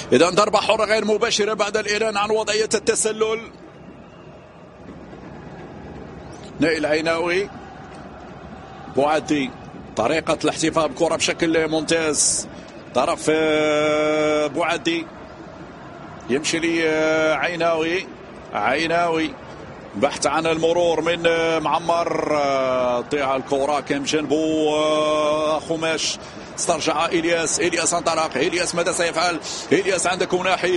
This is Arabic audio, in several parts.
إذا ضربة حرة غير مباشرة بعد الإعلان عن وضعية التسلل. نائل عيناوي، بوعدي، طريقة الاحتفاء بكرة بشكل ممتاز. طرف بوعدي يمشي لي عيناوي بحث عن المرور من معمر. ضيع الكرة كان جنبه خماش، استرجع إلياس انطلق. إلياس ماذا سيفعل؟ إلياس عندك أناحي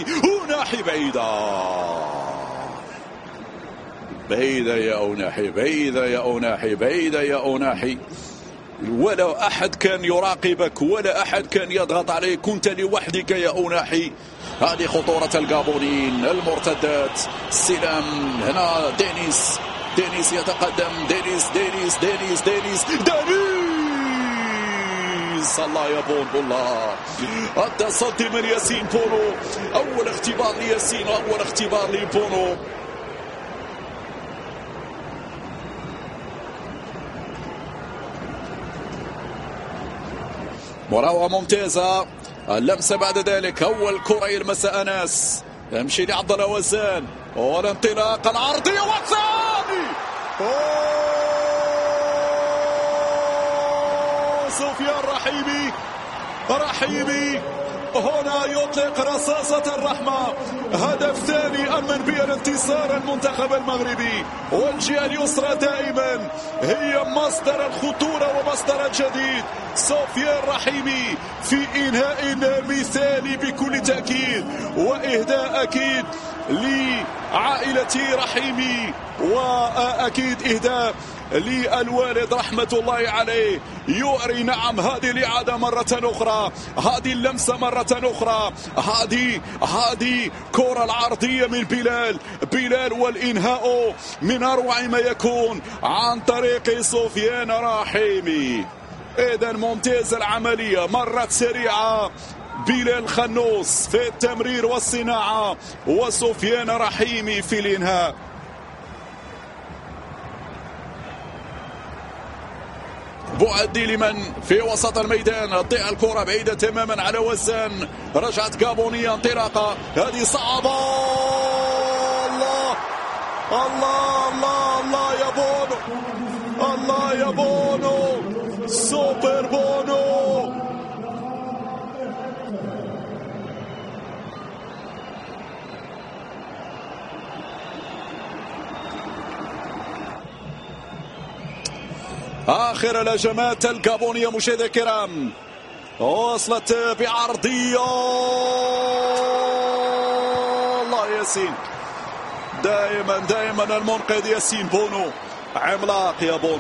بعيدة يا أناحي. ولا أحد كان يراقبك ولا أحد كان يضغط عليك، كنت لوحدك يا أناحي. هذه خطورة الجابونيين. المرتدات، السلام هنا. دينيس يتقدم. دينيس الله يا بونو. الله التصدي من ياسين بونو. أول اختبار لياسين، أول اختبار لبونو. مراوغة ممتازة. اللمسة بعد ذلك. أول كرة يلمس أناس، يمشي لعبد الله وزان، والانطلاق العرضية والثاني. سفيان رحيمي هنا يطلق رصاصة الرحمة. هدف ثاني أمن به الانتصار المنتخب المغربي. والجهة اليسرى دائما هي مصدر الخطورة ومصدر الجديد. سفيان رحيمي في إنهاء مثالي بكل تأكيد، وإهداء أكيد لعائلة رحيمي، وأكيد إهداء للوالد رحمة الله عليه. يؤري نعم هذه الإعادة مرة أخرى، هذه اللمسة مرة أخرى، هذه كرة العرضية من بلال والإنهاء من أروع ما يكون عن طريق سفيان رحيمي. إذا ممتاز العملية، مرت سريعة. بلال خنوس في التمرير والصناعة، وسفيان رحيمي في الإنهاء. بوعدي لمن في وسط الميدان. تضيع الكرة بعيدة تماما على وزان. رجعت جابونية انطلاقة، هذه صعبة. الله يا بونو، سوبر بونو. آخر الهجمات الجابونية مشاهدينا الكرام، وصلت بعرضية. الله ياسين، دائما المنقذ ياسين بونو. عملاق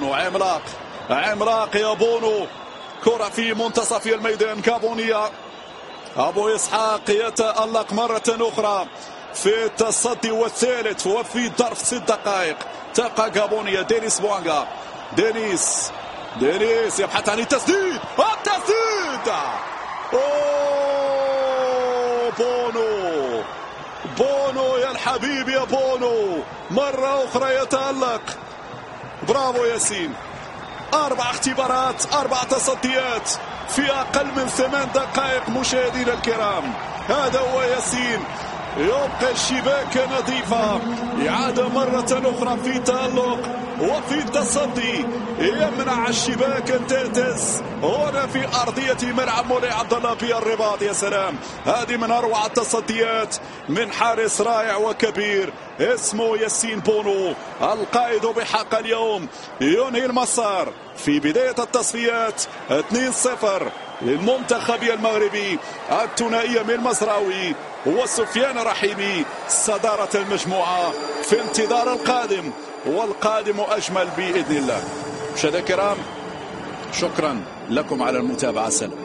يا بونو. كرة في منتصف الميدان. جابونية. أبو إسحاق يتألق مرة أخرى في التصدي والثالث وفي ظرف 6 دقائق. تبقى جابونية. دينيس بوانغا. دينيس يبحث عن التسديد. بونو يا الحبيب يا بونو، مرة أخرى يتألق. برافو ياسين. 4 اختبارات، 4 تصديات في أقل من 8 دقائق مشاهدينا الكرام. هذا هو ياسين، يبقى الشباك نظيفة. إعادة مرة أخرى في تألق وفي التصدي، يمنع الشباك أن تهتز هنا في أرضية ملعب مولاي عبد الله بالرباط. يا سلام، هذه من أروع التصديات من حارس رائع وكبير اسمه ياسين بونو. القائد بحق اليوم ينهي المسار في بداية التصفيات 2-0 للمنتخب المغربي. الثنائية من مزراوي وسفيان رحيمي صدارة المجموعة في انتظار القادم، والقادم أجمل بإذن الله. مشاهدينا الكرام، شكرا لكم على المتابعة. سلام.